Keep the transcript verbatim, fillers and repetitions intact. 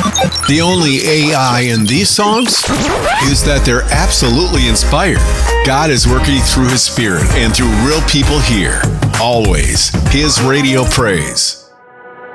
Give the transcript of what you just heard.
The only A I in these songs is that they're absolutely inspired. God is working through His Spirit and through real people here. Always His radio praise.